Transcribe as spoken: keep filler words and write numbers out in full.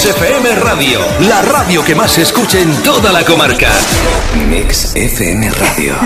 Mix F M Radio, la radio que más se escucha en toda la comarca. Mix F M Radio.